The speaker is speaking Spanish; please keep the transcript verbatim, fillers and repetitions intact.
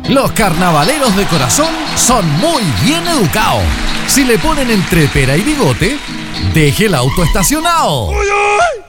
Los carnavaleros de corazón son muy bien educados. Si le ponen entre pera y bigote, deje el auto estacionado. ¡Uy, uy!